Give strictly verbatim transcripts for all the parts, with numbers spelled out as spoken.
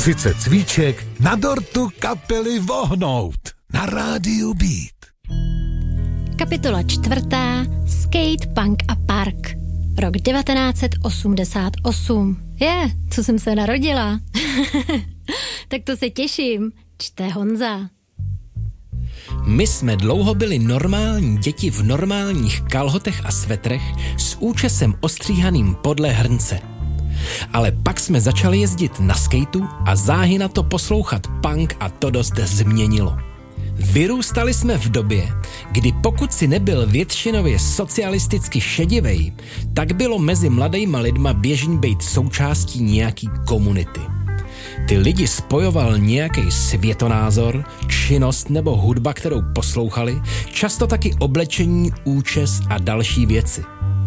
třicet cvíček na dortu kapely Vohnout na rádiu Beat. Kapitola čtvrtá. Skate, punk a park. Rok devatenáct set osmdesát osm. Je, co jsem se narodila. Tak to se těším. Čte Honza. My jsme dlouho byli normální děti v normálních kalhotech a svetrech s účesem ostříhaným podle hrnce. Ale pak jsme začali jezdit na skateu a záhy na to poslouchat punk a to dost změnilo. Vyrůstali jsme v době, kdy pokud si nebyl většinově socialisticky šedivej, tak bylo mezi mladejma lidma běžný být součástí nějaký komunity. Ty lidi spojoval nějaký světonázor, činnost nebo hudba, kterou poslouchali, často taky oblečení, účes a další věci.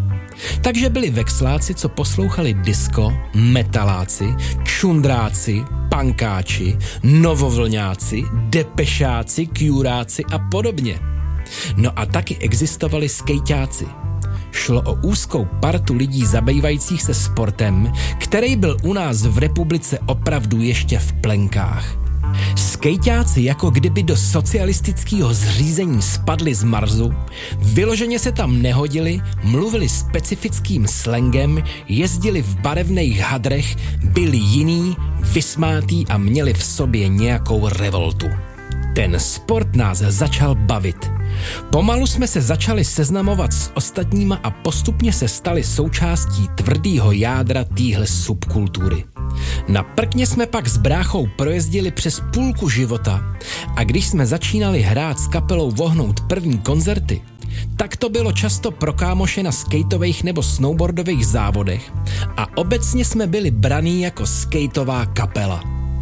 Takže byli vexláci, co poslouchali disco, metaláci, čundráci, punkáči, novovlňáci, depešáci, kjuráci a podobně. No a taky existovali skejťáci. Šlo o úzkou partu lidí zabývajících se sportem, který byl u nás v republice opravdu ještě v plenkách. Skejťáci jako kdyby do socialistického zřízení spadli z Marsu, vyloženě se tam nehodili, mluvili specifickým slangem, jezdili v barevných hadrech, byli jiný, vysmátý a měli v sobě nějakou revoltu. Ten sport nás začal bavit. Pomalu jsme se začali seznamovat s ostatníma a postupně se stali součástí tvrdýho jádra téhle subkultury. Na prkně jsme pak s bráchou projezdili přes půlku života a když jsme začínali hrát s kapelou Vohnout první koncerty, tak to bylo často pro kámoše na skateových nebo snowboardových závodech a obecně jsme byli braný jako skateová kapela.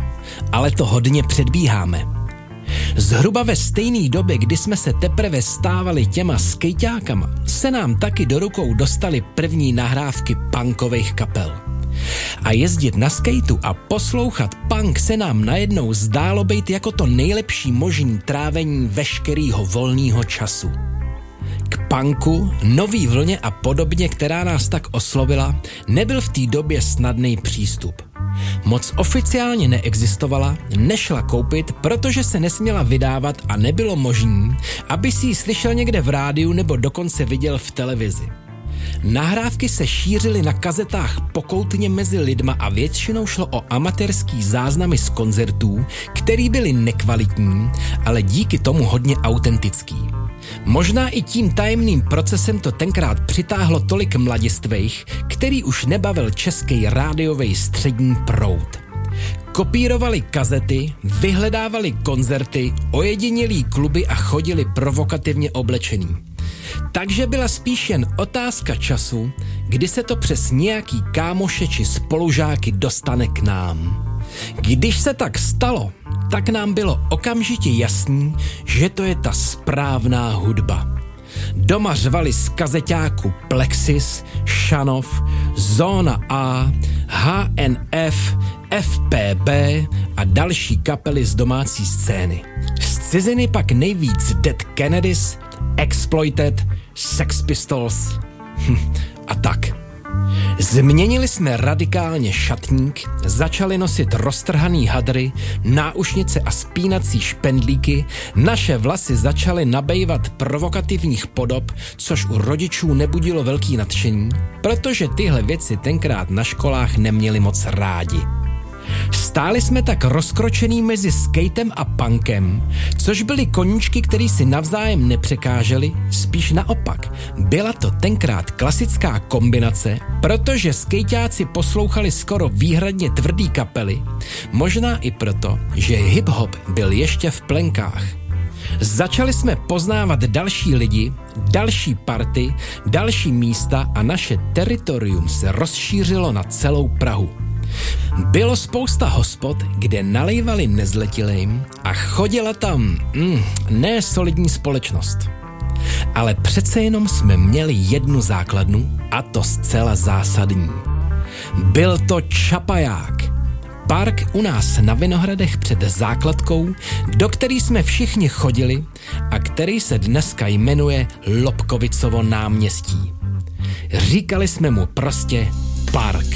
Ale to hodně předbíháme. Zhruba ve stejné době, kdy jsme se teprve stávali těma skejťákama, se nám taky do rukou dostaly první nahrávky punkových kapel. A jezdit na skateu a poslouchat punk se nám najednou zdálo být jako to nejlepší možný trávení veškerýho volného času. K punku, nový vlně a podobně, která nás tak oslovila, nebyl v té době snadný přístup. Moc oficiálně neexistovala, nešla koupit, protože se nesměla vydávat a nebylo možný, aby si ji slyšel někde v rádiu nebo dokonce viděl v televizi. Nahrávky se šířily na kazetách pokoutně mezi lidma a většinou šlo o amatérský záznamy z koncertů, který byly nekvalitní, ale díky tomu hodně autentický. Možná i tím tajemným procesem to tenkrát přitáhlo tolik mladistvejch, který už nebavil český rádiový střední proud. Kopírovali kazety, vyhledávali koncerty, ojedinělí kluby a chodili provokativně oblečení. Takže byla spíš jen otázka času, kdy se to přes nějaký kámoše či spolužáky dostane k nám. Když se tak stalo, tak nám bylo okamžitě jasný, že to je ta správná hudba. Doma řvali z kazeťáku Plexis, Šanov, Zóna A, H N F, F P B a další kapely z domácí scény. Z ciziny pak nejvíc Dead Kennedys, Exploited, Sex Pistols a tak. Změnili jsme radikálně šatník, začali nosit roztrhaný hadry, náušnice a spínací špendlíky, naše vlasy začaly nabejvat provokativních podob, což u rodičů nebudilo velký nadšení, protože tyhle věci tenkrát na školách neměli moc rádi. Stáli jsme tak rozkročený mezi skatem a punkem, což byly koníčky, který si navzájem nepřekáželi, spíš naopak. Byla to tenkrát klasická kombinace, protože skejťáci poslouchali skoro výhradně tvrdý kapely, možná i proto, že hip-hop byl ještě v plenkách. Začali jsme poznávat další lidi, další party, další místa a naše teritorium se rozšířilo na celou Prahu. Bylo spousta hospod, kde nalejvali nezletilým a chodila tam mm, ne solidní společnost. Ale přece jenom jsme měli jednu základnu a to zcela zásadní. Byl to čapaják. Park u nás na Vinohradech před základkou, do který jsme všichni chodili a který se dneska jmenuje Lobkovicovo náměstí. Říkali jsme mu prostě park.